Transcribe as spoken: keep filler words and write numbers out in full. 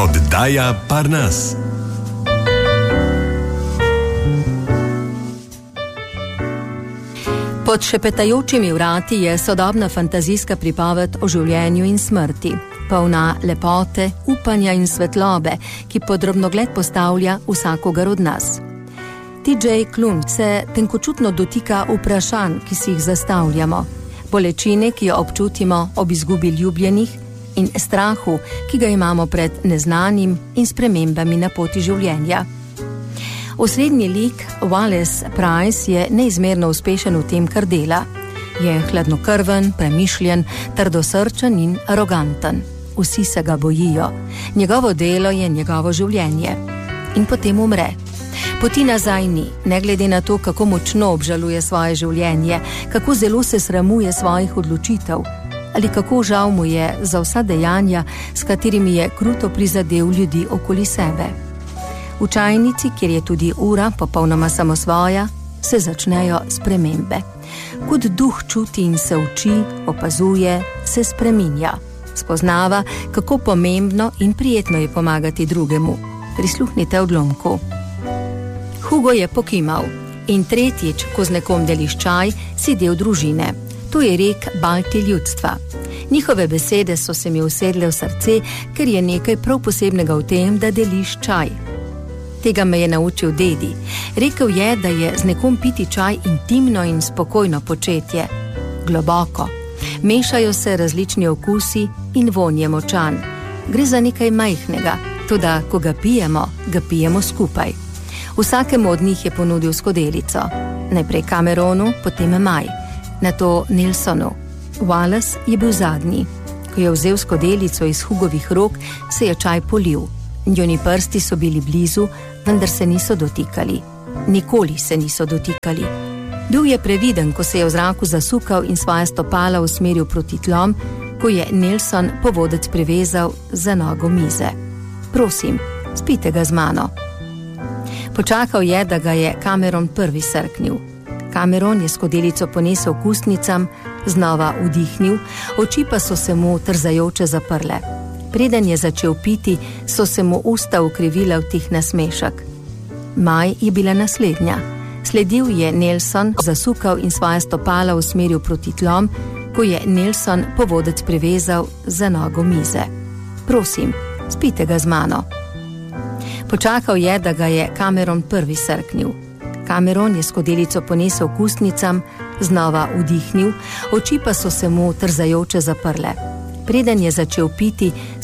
Oddaja Parnas. Pod šepetajočimi vrati je sodobna fantazijska pripoved o življenju in smrti, polna lepote, upanja in svetlobe, ki pod drobnogled postavlja vsakogar od nas. T J Klune se tenkočutno dotika vprašanj, ki si jih zastavljamo, bolečine, ki jo občutimo ob izgubi ljubljenih, in strahu, ki ga imamo pred neznanim in spremembami na poti življenja. Osrednji lik Wallace Price je neizmerno uspešen v tem, kar dela. Je hladnokrven, premišljen, trdosrčen in aroganten. Vsi se ga bojijo. Njegovo delo je njegovo življenje. In potem umre. Poti nazaj ni, ne glede na to, kako močno obžaluje svoje življenje, kako zelo se sramuje svojih odločitev, ali kako žal mu je za vsa dejanja, s katerimi je kruto prizadel ljudi okoli sebe. V čajnici, kjer je tudi ura popolnoma samosvoja, se začnejo spremembe. Kot duh čuti in se uči, opazuje, se spreminja. Spoznava, kako pomembno in prijetno je pomagati drugemu. Prisluhnite odlomku. Hugo je pokimal in tretjič, ko z nekom deliš čaj, si del družine. To je rek Balti ljudstva. Njihove besede so se mi usedle v srce, ker je nekaj prav posebnega v tem, da deliš čaj. Tega me je naučil dedi. Rekel je, da je z nekom piti čaj intimno in spokojno početje. Globoko. Mešajo se različni okusi in vonj je močan. Gre za nekaj majhnega, toda ko ga pijemo, ga pijemo skupaj. Vsakemu od njih je ponudil skodelico. Najprej Cameronu, potem Maj. Nato Nelsonu. Wallace je bil zadnji. Ko je vzel skodelico iz Hugovih rok, se je čaj polil. Njuni prsti so bili blizu, vendar se niso dotikali. Nikoli se niso dotikali. Bil je previden, ko se je v zraku zasukal in svoja stopala usmeril proti tlom, ko je Nelson povodec privezal za nogo mize. Prosim, spite ga z mano. Počakal je, da ga je Cameron prvi srknil. Cameron je skodelico ponesel k ustnicam, znova vdihnil, oči pa so se mu trzajoče zaprle. Preden je začel piti, so se mu usta ukrivile v tih nasmešek. Maj je bila naslednja. Sledil je Nelson, zasukal in svoja stopala usmeril proti tlom, ko je Nelson povodec privezal za nogo mize. Prosim, spite ga z mano. Počakal je, da ga je Cameron prvi srknil. Cameron je skodelico ponesel k ustnicam, znova vdihnil, oči pa so se mu trzajoče zaprle. Preden je začel piti,